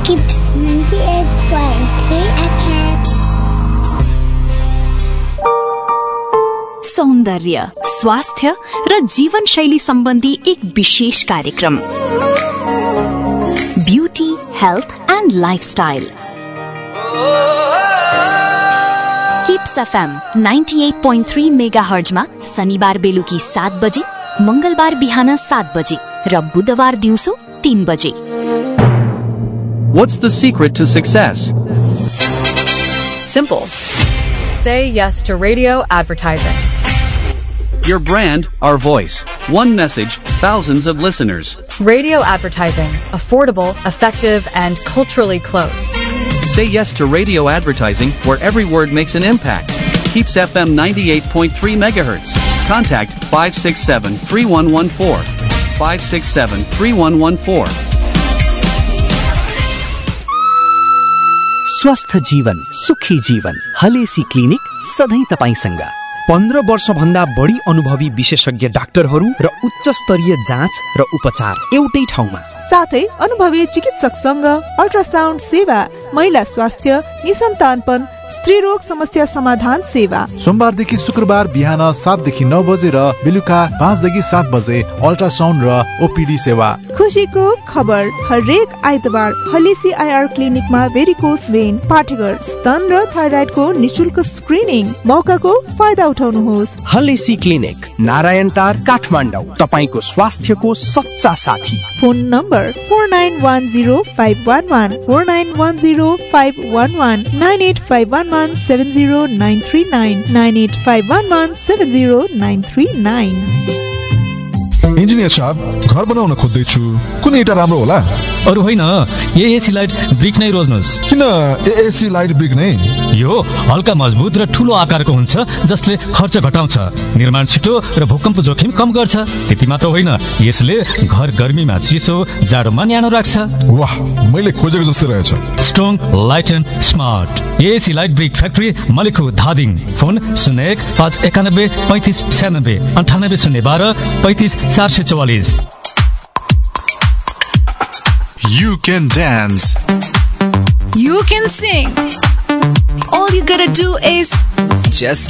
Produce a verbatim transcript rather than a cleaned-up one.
Kips ninety-eight point three F M. सौन्दर्य, स्वास्थ्य र जीवनशैली सम्बन्धी एक विशेष कार्यक्रम beauty, health and lifestyle. Kips FM अठानब्बे point three मेगाहर्जमा शनिबार बेलुकी सात बजे, मंगलबार बिहान सात बजे र बुधबार दिउँसो तीन बजे। What's the secret to success? Simple. Say yes to radio advertising. Your brand, our voice. One message, thousands of listeners. Radio advertising. Affordable, effective, and culturally close. Say yes to radio advertising where every word makes an impact. Keeps F M ninety-eight point three megahertz. Contact five six seven, three one one four. five six seven, three one one four. स्वस्थ जीवन, सुखी जीवन। Halesi clinic सधैं तपाईसँग। पन्ध्र वर्ष भन्दा बढी अनुभवी विशेषज्ञ डाक्टरहरू र उच्च स्तरीय जाँच र उपचार एउटै ठाउँमा, साथै अनुभवी चिकित्सकसँग अल्ट्रासाउन्ड सेवा, महिला स्वास्थ्य, निसन्तानपन, स्त्री रोग समस्या समाधान सेवा। सोमबारदेखि शुक्रबार बिहान सातदेखि नौ बजे र बेलुका पाँचदेखि सात बजे अल्ट्रासाउन्ड र ओपीडी सेवा। खुसीको खबर, हरेक आइतबार हलेसी आइआर क्लिनिकमा भेरिकोस भेन, पाठेघर, स्तन र थाइराइडको निशुल्क स्क्रिनिङ। मौकाको फाइदा उठाउनुहोस्। हलेसी क्लिनिक, नारायण टार, काठमाडौँ, तपाईको स्वास्थ्यको सच्चा साथी। Phone number four nine one zero five one one, four nine one zero five one one, nine at five one one seven zero nine three nine, nine at five one one seven zero nine three nine. Engineer साहब, घर बनाउन खोज्दैछु, कुन एउटा राम्रो होला? अरु होइन, एएसी लाइट ब्रिक नै रोज्नुहोस्। किन एएसी लाइट ब्रिक नै? यो हल्का मजबुत र ठूलो आकारको हुन्छ जसले खर्च घटाउँछ, निर्माण छिटो र भूकम्प जोखिम कम गर्छ। त्यति मात्र होइन, यसले घर गर्मीमा चिसो, जाडोमा न्यानो राख्छ। वाह, मैले खोजेको जस्तै रहेछ। Strong, light and smart. AAC light brick factory, मलिखु, Dhading. Phone शून्य एक पाँच एकानब्बे पैँतिस छ्यानब्बे अन्ठानब्बे शून्य बाह्र पैँतिस चार सय चौवालिस। You can dance. You can sing. All you gotta do is just